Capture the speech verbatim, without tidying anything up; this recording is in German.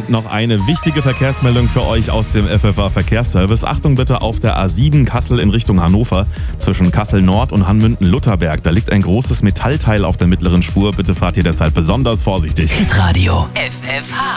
Und noch eine wichtige Verkehrsmeldung für euch aus dem F F A Verkehrsservice. Achtung bitte auf der A sieben Kassel in Richtung Hannover. Zwischen Kassel Nord und Hanmünden-Lutherberg. Da liegt ein großes Metallteil auf der mittleren Spur. Bitte fahrt ihr deshalb besonders vorsichtig. Hitradio F F H